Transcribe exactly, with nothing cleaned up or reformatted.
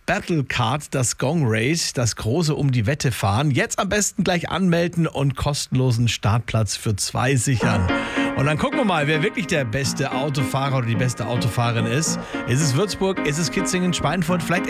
Battle Card, das Gong Race, das große um die Wette fahren. Jetzt am besten gleich anmelden und kostenlosen Startplatz für zwei sichern. Und dann gucken wir mal, wer wirklich der beste Autofahrer oder die beste Autofahrerin ist. Ist es Würzburg, ist es Kitzingen, Schweinfurt, vielleicht